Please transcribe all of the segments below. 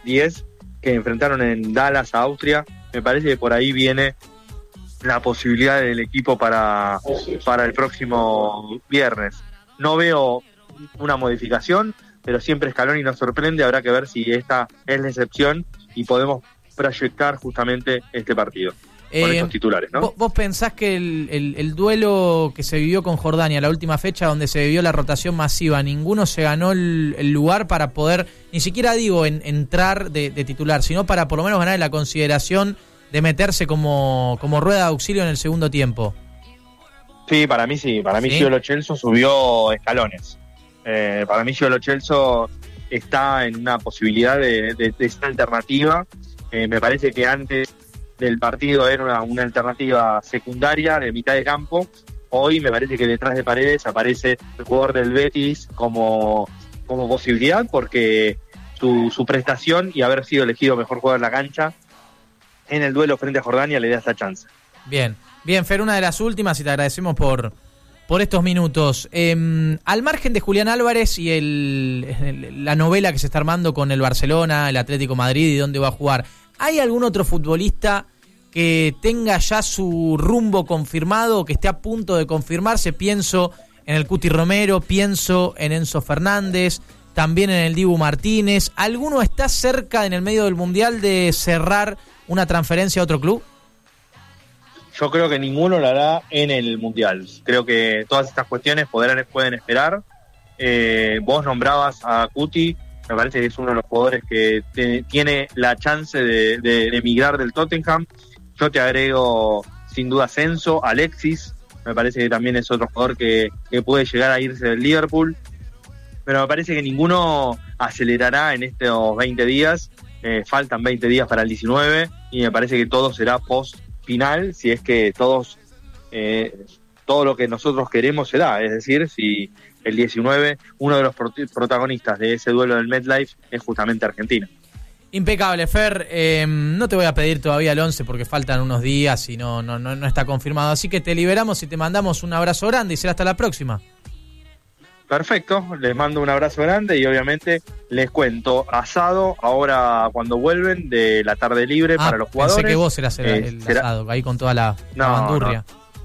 10 que enfrentaron en Dallas a Austria. Me parece que por ahí viene la posibilidad del equipo para el próximo viernes. No veo una modificación, pero siempre Scaloni nos sorprende. Habrá que ver si esta es la excepción y podemos proyectar justamente este partido con estos titulares, ¿no? ¿Vos pensás que el duelo que se vivió con Jordania, la última fecha donde se vivió la rotación masiva, ninguno se ganó el lugar para poder, ni siquiera digo entrar de titular, sino para por lo menos ganar la consideración de meterse como rueda de auxilio en el segundo tiempo? Sí, para mí sí. Para mí Gio Lo Celso subió escalones. Para mí Gio Lo Celso está en una posibilidad de esta alternativa. Me parece que antes del partido era una alternativa secundaria de mitad de campo. Hoy me parece que detrás de Paredes aparece el jugador del Betis como posibilidad, porque su prestación y haber sido elegido mejor jugador en la cancha en el duelo frente a Jordania le da esta chance. Bien, Fer, una de las últimas y te agradecemos por estos minutos. Al margen de Julián Álvarez y la novela que se está armando con el Barcelona, el Atlético de Madrid y dónde va a jugar, ¿hay algún otro futbolista que tenga ya su rumbo confirmado o que esté a punto de confirmarse? Pienso en el Cuti Romero, pienso en Enzo Fernández, también en el Dibu Martínez. ¿Alguno está cerca en el medio del Mundial de cerrar una transferencia a otro club? Yo creo que ninguno lo hará en el Mundial. Creo que todas estas cuestiones pueden esperar. Vos nombrabas a Cuti, me parece que es uno de los jugadores que tiene la chance de emigrar del Tottenham. Yo te agrego sin duda Enzo, Alexis, me parece que también es otro jugador que puede llegar a irse del Liverpool. Pero me parece que ninguno acelerará en estos 20 días. Faltan 20 días para el 19 y me parece que todo será post final, si es que todo lo que nosotros queremos se da. Es decir, si el 19, uno de los protagonistas de ese duelo del MetLife es justamente Argentina. Impecable, Fer. No te voy a pedir todavía el 11 porque faltan unos días y no está confirmado. Así que te liberamos y te mandamos un abrazo grande y será hasta la próxima. Perfecto, les mando un abrazo grande y obviamente les cuento asado ahora cuando vuelven de la tarde libre para los jugadores. Pensé que vos eras el asado, ahí con toda la bandurria.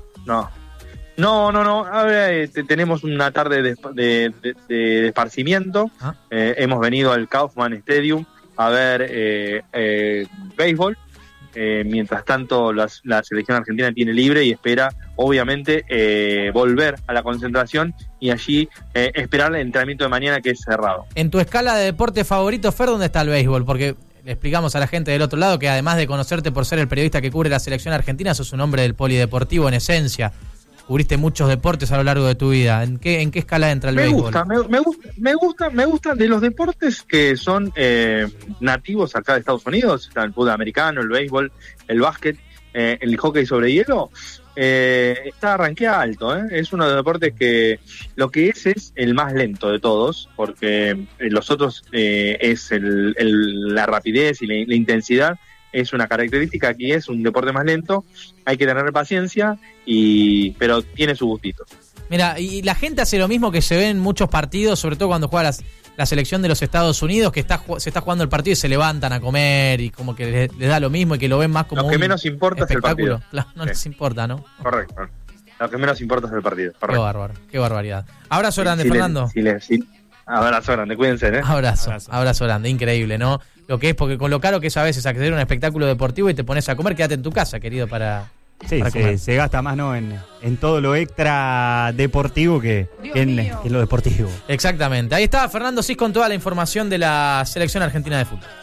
No. A ver, tenemos una tarde de esparcimiento. Hemos venido al Kaufman Stadium a ver béisbol. Mientras tanto la selección argentina tiene libre y espera obviamente volver a la concentración y allí esperar el entrenamiento de mañana, que es cerrado. En tu escala de deporte favorito, Fer, ¿dónde está el béisbol? Porque le explicamos a la gente del otro lado que además de conocerte por ser el periodista que cubre la selección argentina, sos un hombre del polideportivo en esencia. Cubriste muchos deportes a lo largo de tu vida. ¿En qué escala entra el béisbol? Me gusta de los deportes que son nativos acá de Estados Unidos. Está el fútbol americano, el béisbol, el básquet, el hockey sobre hielo. Está rankeado alto, Es uno de los deportes que lo que es el más lento de todos, porque los otros es la rapidez y la intensidad. Es una característica, aquí es un deporte más lento, hay que tener paciencia, pero tiene su gustito. Mira, y la gente hace lo mismo que se ve en muchos partidos, sobre todo cuando juega la selección de los Estados Unidos, que se está jugando el partido y se levantan a comer y como que les da lo mismo y que lo ven más como lo que menos importa es el partido. Claro, no les importa, ¿no? Correcto. Lo que menos importa es el partido. Correcto. Qué bárbaro, qué barbaridad. Abrazo grande, Fernando. Abrazo grande, cuídense, Abrazo grande, increíble, ¿no? Lo que es, porque con lo caro que es a veces acceder a un espectáculo deportivo y te pones a comer, quédate en tu casa, querido, para comer. Se gasta más, ¿no? En todo lo extra deportivo que en lo deportivo. Exactamente. Ahí estaba Fernando Cis con toda la información de la selección argentina de fútbol.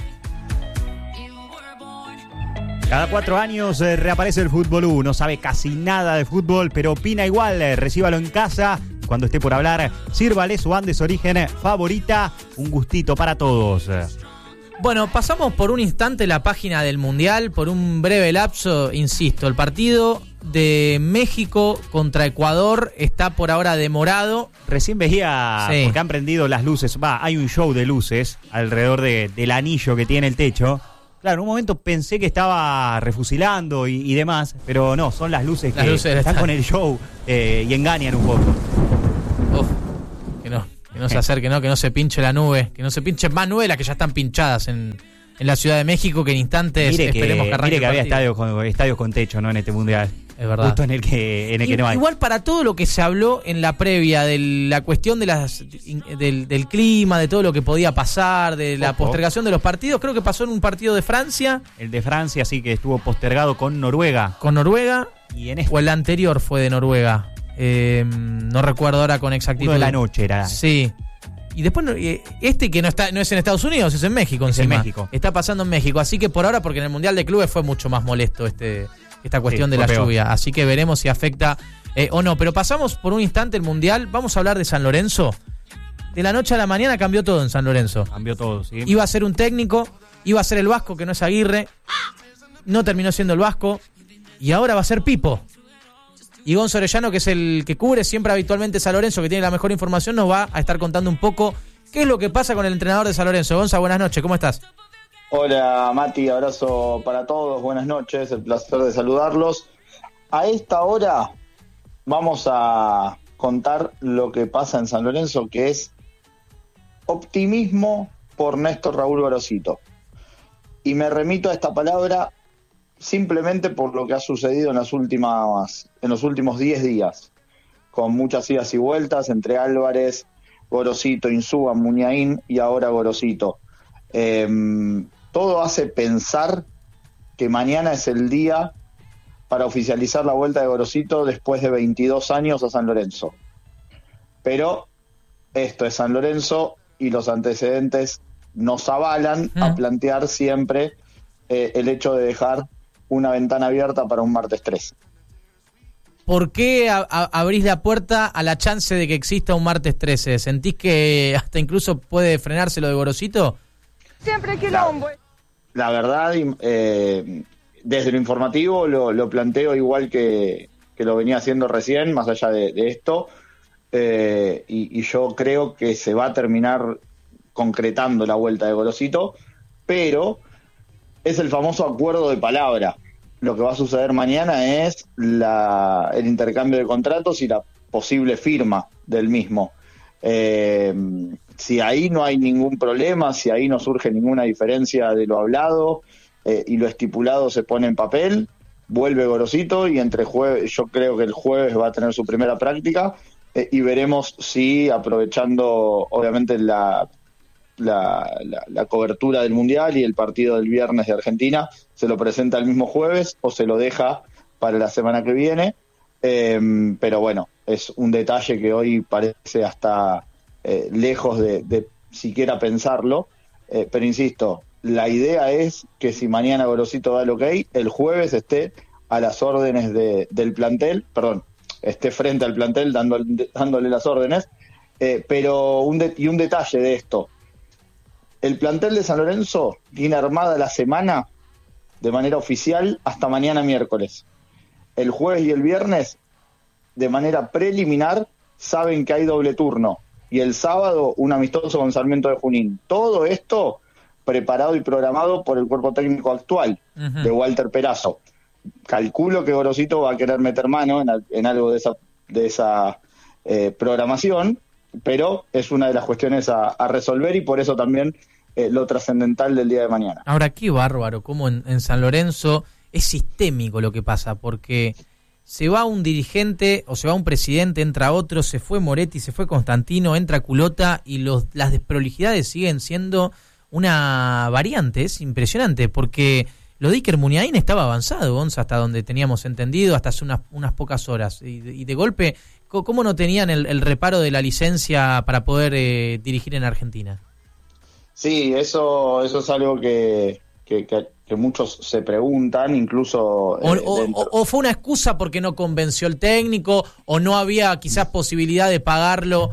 Cada 4 años reaparece el Fútbol U. No sabe casi nada de fútbol, pero opina igual. Recíbalo en casa. Cuando esté por hablar, sírvale su Andes Origen favorita. Un gustito para todos. Bueno, pasamos por un instante la página del Mundial, por un breve lapso, insisto, el partido de México contra Ecuador está por ahora demorado. Recién veía, porque han prendido las luces, hay un show de luces alrededor del anillo que tiene el techo. Claro, en un momento pensé que estaba refusilando y demás, pero no, son las luces que están con el show y engañan un poco. Que no se acerque, ¿no? Que no se pinche la nube, que no se pinche más nubes las que ya están pinchadas en la Ciudad de México, que en instantes esperemos que arranque. Mire que había estadios con techo, ¿no? En este mundial. Es verdad. Justo en el que no hay. Igual para todo lo que se habló en la previa de la cuestión de del clima, de todo lo que podía pasar, de la postergación de los partidos, creo que pasó en un partido de Francia. El de Francia sí que estuvo postergado con Noruega. Con Noruega. Y en o el anterior fue de Noruega. No recuerdo ahora con exactitud. Uno de la noche era. Sí. Y después que no es en Estados Unidos, es en México encima. En México. Está pasando en México. Así que por ahora, porque en el Mundial de Clubes fue mucho más molesto esta cuestión de la lluvia. Así que veremos si afecta o no. Pero pasamos por un instante el Mundial. Vamos a hablar de San Lorenzo. De la noche a la mañana cambió todo en San Lorenzo. Cambió todo, sí. Iba a ser un técnico, iba a ser el Vasco, que no es Aguirre. No terminó siendo el Vasco. Y ahora va a ser Pipo. Y Gonzo Orellano, que es el que cubre siempre habitualmente San Lorenzo, que tiene la mejor información, nos va a estar contando un poco qué es lo que pasa con el entrenador de San Lorenzo. Gonza, buenas noches, ¿cómo estás? Hola Mati, abrazo para todos, buenas noches, el placer de saludarlos. A esta hora vamos a contar lo que pasa en San Lorenzo, que es optimismo por Néstor Raúl Gorosito. Y me remito a esta palabra simplemente por lo que ha sucedido en los últimos 10 días, con muchas idas y vueltas entre Álvarez, Gorosito, Insúa, Muniain y ahora Gorosito. Todo hace pensar que mañana es el día para oficializar la vuelta de Gorosito después de 22 años a San Lorenzo. Pero esto es San Lorenzo y los antecedentes nos avalan a plantear siempre el hecho de dejar una ventana abierta para un martes 3. ¿Por qué abrís la puerta a la chance de que exista un martes 13? ¿Sentís que hasta incluso puede frenarse lo de Gorosito? Siempre quilombo. La verdad, desde lo informativo lo planteo igual que lo venía haciendo recién, más allá de esto, y yo creo que se va a terminar concretando la vuelta de Gorosito, pero es el famoso acuerdo de palabra. Lo que va a suceder mañana es el intercambio de contratos y la posible firma del mismo. Si ahí no hay ningún problema, si ahí no surge ninguna diferencia de lo hablado y lo estipulado se pone en papel, vuelve Gorosito y yo creo que el jueves va a tener su primera práctica y veremos si, aprovechando obviamente la cobertura del Mundial y el partido del viernes de Argentina, se lo presenta el mismo jueves o se lo deja para la semana que viene, pero bueno, es un detalle que hoy parece hasta lejos de siquiera pensarlo, pero insisto, la idea es que si mañana Gorosito da el ok, el jueves esté a las órdenes del plantel, esté frente al plantel dándole las órdenes, pero un detalle de esto: el plantel de San Lorenzo tiene armada la semana de manera oficial hasta mañana miércoles. El jueves y el viernes, de manera preliminar, saben que hay doble turno. Y el sábado, un amistoso con Sarmiento de Junín. Todo esto preparado y programado por el cuerpo técnico actual, de Walter Perazo. Calculo que Gorosito va a querer meter mano en algo de esa programación, pero es una de las cuestiones a resolver y por eso también lo trascendental del día de mañana. Ahora, qué bárbaro, cómo en San Lorenzo es sistémico lo que pasa, porque se va un dirigente o se va un presidente, entra otro, se fue Moretti, se fue Constantino, entra Culota y las desprolijidades siguen siendo una variante. Es impresionante, porque lo de Iker Muniain estaba avanzado, Gonza, hasta donde teníamos entendido, hasta hace unas pocas horas, y de golpe, ¿cómo no tenían el reparo de la licencia para poder dirigir en Argentina? Sí, eso es algo que muchos se preguntan, incluso... o fue una excusa porque no convenció el técnico, o no había quizás posibilidad de pagarlo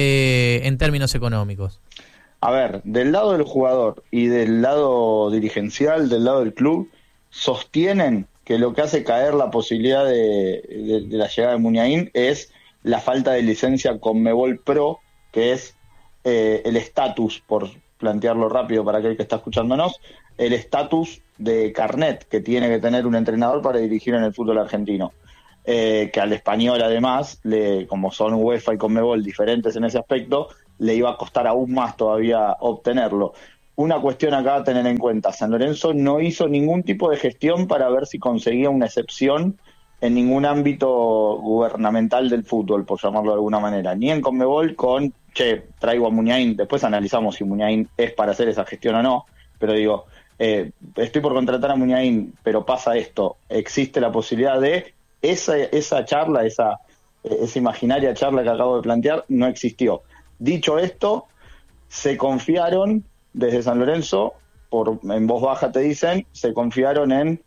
en términos económicos. A ver, del lado del jugador y del lado dirigencial, del lado del club, sostienen que lo que hace caer la posibilidad de la llegada de Muniain es la falta de licencia Conmebol Pro, que es el estatus, por plantearlo rápido para aquel que está escuchándonos, el estatus de carnet que tiene que tener un entrenador para dirigir en el fútbol argentino, que al español además, como son UEFA y Conmebol diferentes en ese aspecto, le iba a costar aún más todavía obtenerlo. Una cuestión acá a tener en cuenta: San Lorenzo no hizo ningún tipo de gestión para ver si conseguía una excepción en ningún ámbito gubernamental del fútbol, por llamarlo de alguna manera, ni en Conmebol con, traigo a Muniain, después analizamos si Muniain es para hacer esa gestión o no, pero digo, estoy por contratar a Muniain, pero pasa esto, existe la posibilidad de esa charla, esa imaginaria charla que acabo de plantear, no existió. Dicho esto, se confiaron desde San Lorenzo, en voz baja te dicen, se confiaron en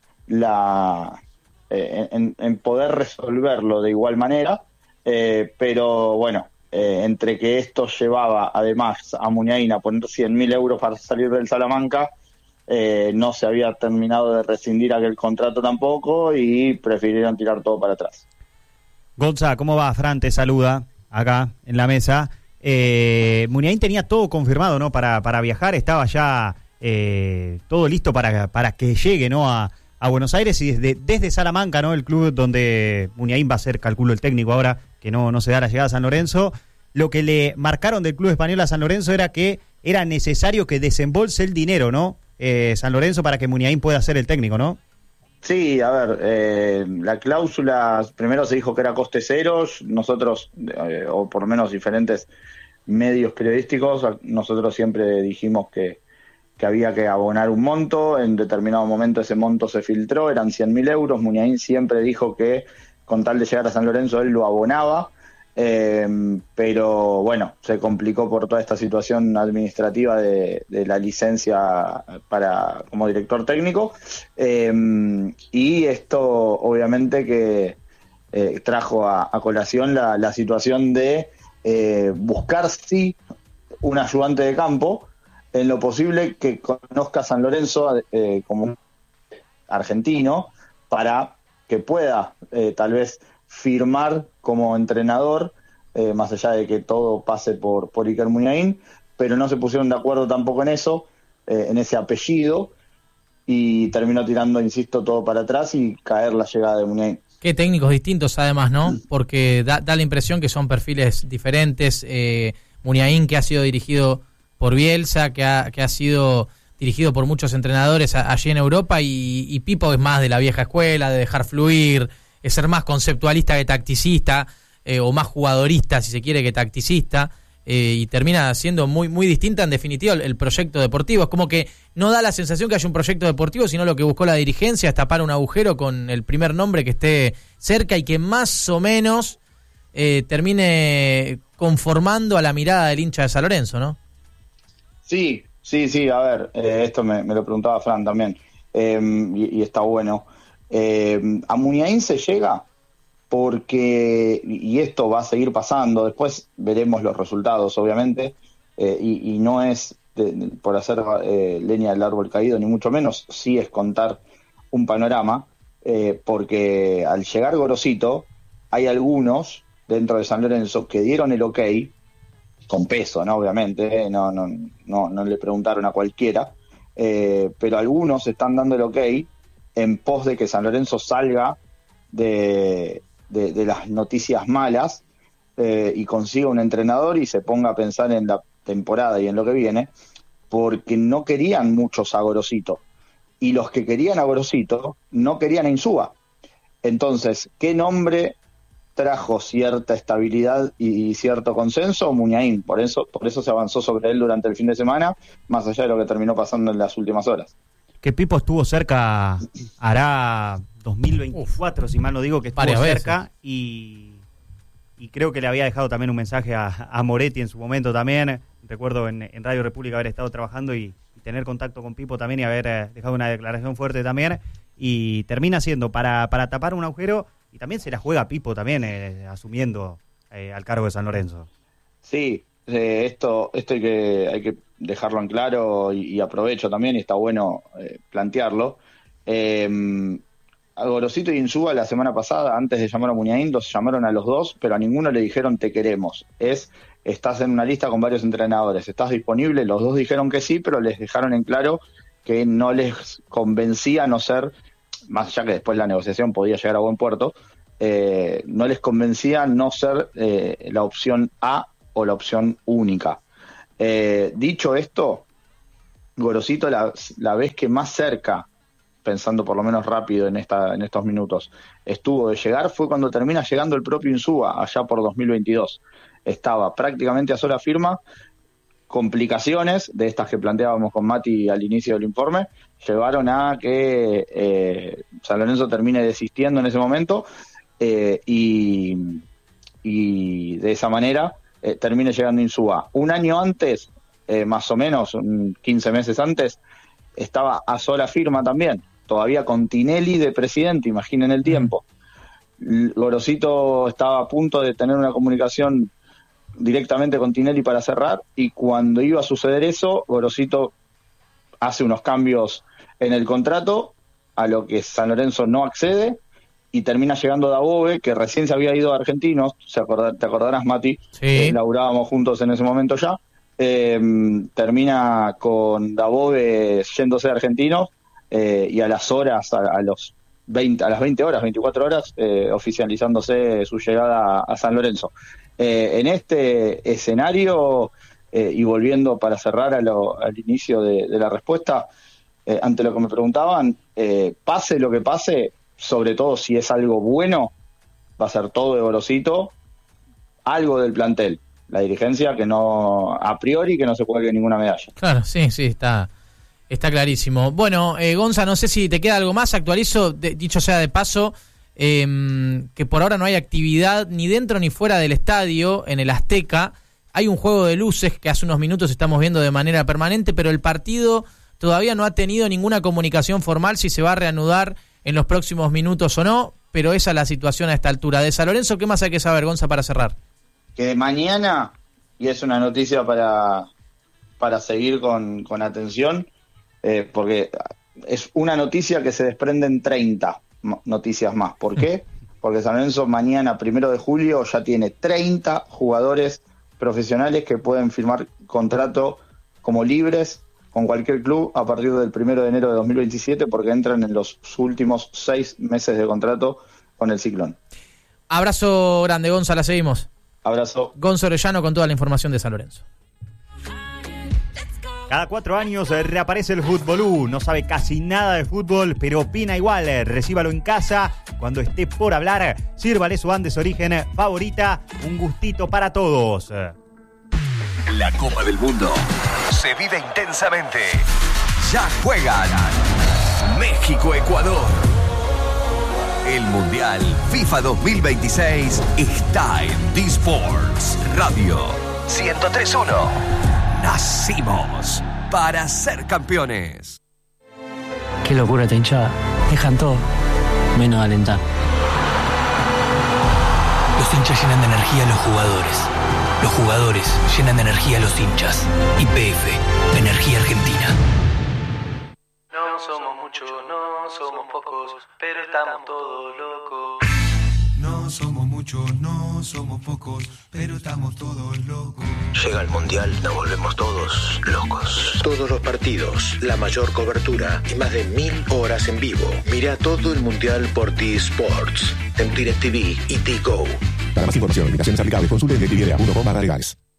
en poder resolverlo de igual manera, pero bueno, entre que esto llevaba además a Muniain a poner 100.000 euros para salir del Salamanca, no se había terminado de rescindir aquel contrato tampoco y prefirieron tirar todo para atrás. Gonza, ¿cómo va? Fran te saluda acá en la mesa. Muniain tenía todo confirmado, ¿no? Para viajar, estaba ya todo listo para que llegue, ¿no? A Buenos Aires, y desde Salamanca, ¿no? El club donde Muniain va a ser, calculo, el técnico ahora, que no se da la llegada a San Lorenzo. Lo que le marcaron del club español a San Lorenzo era que era necesario que desembolse el dinero, ¿no? San Lorenzo, para que Muniain pueda ser el técnico, ¿no? Sí, a ver, la cláusula, primero se dijo que era coste ceros, nosotros, o por lo menos diferentes medios periodísticos, nosotros siempre dijimos que había que abonar un monto, en determinado momento ese monto se filtró, eran 100.000 euros, Muniain siempre dijo que con tal de llegar a San Lorenzo él lo abonaba, pero bueno, se complicó por toda esta situación administrativa de la licencia como director técnico, y esto obviamente que trajo a colación la situación de buscar sí un ayudante de campo, en lo posible que conozca a San Lorenzo como un argentino, para que pueda tal vez firmar como entrenador, más allá de que todo pase por Iker Muniain, pero no se pusieron de acuerdo tampoco en eso, en ese apellido, y terminó tirando, insisto, todo para atrás y caer la llegada de Muniain. Qué técnicos distintos además, ¿no? Porque da la impresión que son perfiles diferentes. Muniain, que ha sido dirigido por Bielsa, que ha sido dirigido por muchos entrenadores allí en Europa, y Pipo es más de la vieja escuela, de dejar fluir, es ser más conceptualista que tacticista, o más jugadorista, si se quiere, que tacticista, y termina siendo muy, muy distinta en definitiva el proyecto deportivo. Es como que no da la sensación que haya un proyecto deportivo, sino lo que buscó la dirigencia es tapar un agujero con el primer nombre que esté cerca y que más o menos termine conformando a la mirada del hincha de San Lorenzo, ¿no? Sí, a ver, esto me lo preguntaba Fran también, y está bueno. A Muniain se llega porque, y esto va a seguir pasando, después veremos los resultados obviamente, y no es por hacer leña del árbol caído, ni mucho menos, sí es contar un panorama, porque al llegar Gorosito, hay algunos dentro de San Lorenzo que dieron el ok, con peso, ¿no? Obviamente, no le preguntaron a cualquiera, pero algunos están dando el ok en pos de que San Lorenzo salga de las noticias malas, y consiga un entrenador y se ponga a pensar en la temporada y en lo que viene, porque no querían muchos a Gorosito, y los que querían a Gorosito no querían a Insúa. Entonces, ¿qué nombre trajo cierta estabilidad y cierto consenso? Muniain. Por eso se avanzó sobre él durante el fin de semana, más allá de lo que terminó pasando en las últimas horas. Que Pipo estuvo cerca, hará 2024, si mal no digo, que estuvo cerca, y creo que le había dejado también un mensaje a Moretti en su momento también. Recuerdo en Radio República haber estado trabajando y tener contacto con Pipo también, y haber dejado una declaración fuerte también, y termina siendo para tapar un agujero. Y también se la juega Pipo también, asumiendo al cargo de San Lorenzo. Sí, esto hay que dejarlo en claro, y aprovecho también, y está bueno plantearlo. A Gorosito y Insúa la semana pasada, antes de llamar a Muniain, los llamaron a los dos, pero a ninguno le dijeron te queremos. Estás en una lista con varios entrenadores, ¿estás disponible? Los dos dijeron que sí, pero les dejaron en claro que no les convencía no ser, más allá que después la negociación podía llegar a buen puerto, no les convencía no ser la opción A o la opción única. Dicho esto, Gorosito la vez que más cerca, pensando por lo menos rápido en estos minutos, estuvo de llegar fue cuando termina llegando el propio Insúa, allá por 2022. Estaba prácticamente a sola firma. Complicaciones de estas que planteábamos con Mati al inicio del informe llevaron a que San Lorenzo termine desistiendo en ese momento y de esa manera termine llegando Insúa. Un año antes, más o menos, 15 meses antes, estaba a sola firma también, todavía con Tinelli de presidente, imaginen el tiempo. Gorosito estaba a punto de tener una comunicación directamente con Tinelli para cerrar, y cuando iba a suceder eso, Gorosito hace unos cambios en el contrato, a lo que San Lorenzo no accede, y termina llegando Dabove, que recién se había ido a Argentinos, te acordarás, Mati, sí. Laburábamos juntos en ese momento ya, termina con Dabove yéndose a Argentinos, y a las horas, a las 20 horas, 24 horas, oficializándose su llegada a San Lorenzo. En este escenario, y volviendo para cerrar al inicio de la respuesta, ante lo que me preguntaban, pase lo que pase, sobre todo si es algo bueno, va a ser todo de Gorosito, algo del plantel, la dirigencia que no, a priori, que no se cuelgue ninguna medalla. Claro, sí, está clarísimo. Bueno, Gonza, no sé si te queda algo más. Actualizo, dicho sea de paso, que por ahora no hay actividad ni dentro ni fuera del estadio, en el Azteca. Hay un juego de luces que hace unos minutos estamos viendo de manera permanente, pero el partido todavía no ha tenido ninguna comunicación formal si se va a reanudar en los próximos minutos o no, pero esa es la situación a esta altura. De San Lorenzo, ¿qué más hay que saber, Gonza, para cerrar? Que mañana, y es una noticia para seguir con atención, porque es una noticia que se desprenden 30 noticias más. ¿Por qué? Porque San Lorenzo mañana, 1 de julio, ya tiene 30 jugadores profesionales que pueden firmar contrato como libres con cualquier club a partir del 1 de enero de 2027, porque entran en los últimos 6 meses de contrato con el Ciclón. Abrazo grande, Gonza, la seguimos. Abrazo. Gonza Orellano con toda la información de San Lorenzo. Cada 4 años reaparece el Fútbol. No sabe casi nada de fútbol, pero opina igual. Recíbalo en casa. Cuando esté por hablar, sírvale su Andes Origen favorita. Un gustito para todos. La Copa del Mundo se vive intensamente. Ya juegan México-Ecuador. El Mundial FIFA 2026 está en D-Sports Radio 103.1. Nacimos para ser campeones. Qué locura esta hinchada. Dejan todo, menos alentar. Los hinchas llenan de energía a los jugadores. Los jugadores llenan de energía a los hinchas. YPF, Energía Argentina. No somos muchos, no somos pocos, pero estamos todos locos. No somos muchos, no somos pocos, pero estamos todos locos. Llega el Mundial, nos volvemos todos locos. Todos los partidos, la mayor cobertura y más de 1000 horas en vivo. Mira todo el Mundial por D-Sports, en DirecTV y T-Go. Para más información, invitaciones aplicables, consulte en DirecTV.com/legales.